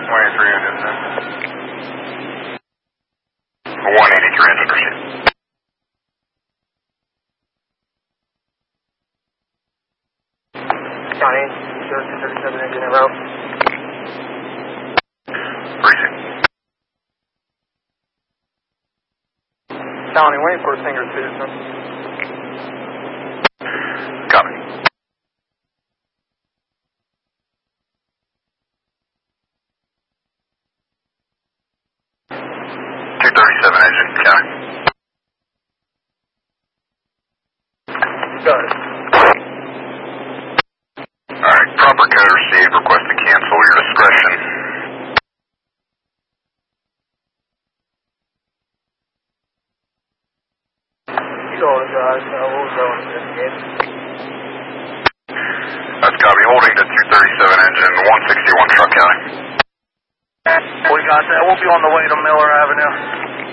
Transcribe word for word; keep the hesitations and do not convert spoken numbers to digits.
twenty-three engine, sir. one eighty-three engine pursuit. County, two thirty-seven engine en route. Precinct. County, waiting for a Singer citizen. Copy. two thirty-seven engine, county. Got it. Alright, proper code received. Request to cancel your discretion. You know the guys, uh, we'll go into this game. That's copy. Holding to two thirty-seven engine, one sixty-one truck county. We got that. We'll be on the way to Miller Avenue.